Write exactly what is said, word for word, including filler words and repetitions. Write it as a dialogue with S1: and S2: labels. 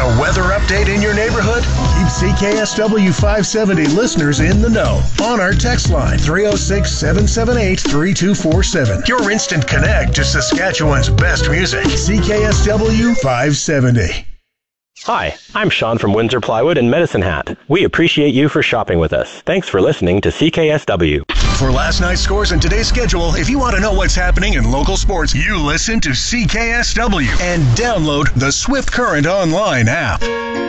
S1: A weather update in your neighborhood? Keep C K S W five seventy listeners in the know on our text line three oh six, seven seven eight, three two four seven. Your instant connect to Saskatchewan's best music. C K S W five seventy.
S2: Hi, I'm Sean from Windsor Plywood and Medicine Hat. We appreciate you for shopping with us. Thanks for listening to C K S W.
S1: For last night's scores and today's schedule, if you want to know what's happening in local sports, you listen to C K S W and download the Swift Current online app.